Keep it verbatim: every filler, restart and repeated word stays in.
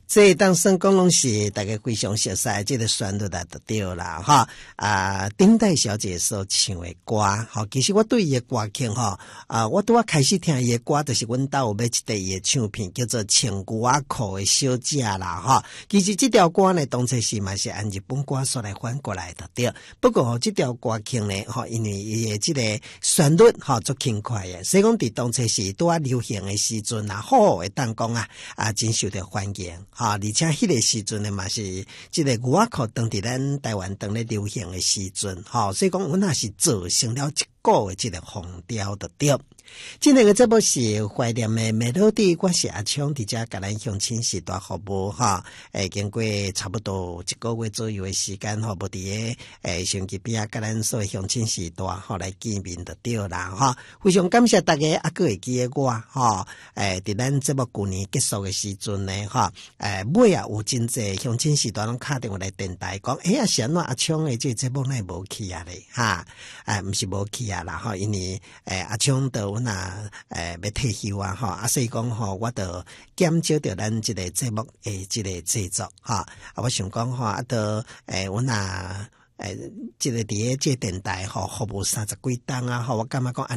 这当算讲拢是大家非常熟悉这个旋律来就对啦哈啊，丁代小姐所唱的歌哈，其实我对伊的歌曲哈啊，我拄啊开始听伊的歌，就是阮兜有买一块伊的唱片，叫做《穿牛仔裤的小姐》啦哈。其实这条歌呢，当初是嘛是按日本歌所来翻过来的对。不过吼，这条歌曲呢，哈，因为伊的这个旋律哈足轻快的，所以讲伫当初是拄啊流行的时阵啊，好好的当讲啊啊，真受到欢迎。哈，而且迄个时阵呢嘛是即个牛仔裤当伫咱台湾当咧流行的时阵，哈，所以讲阮也是造成了一个即个风潮的对。今天个节目是怀念的美乐蒂，我是阿昌，伫遮甲咱乡亲时代服务哈，诶，经过差不多一个月左右的时间，哈，无伫个诶星期边啊，甲咱所乡亲时代哈来见面就对啦哈。非常感谢大家，啊，个会记得我哈，诶，伫咱节目旧年结束的时阵呢，哈，诶，尾啊有真济乡亲时代拢敲电话来电台讲，诶啊，是安怎阿昌的这节目乃无去啊咧哈，诶，毋是无去啊啦哈，因为诶阿昌都那诶要退休啊哈，啊所以讲吼，我就减少着咱即个节目诶即个制作哈，啊我想讲吼，啊都诶阮若诶即个伫个即个电台吼服务三十几档啊吼，我感觉讲。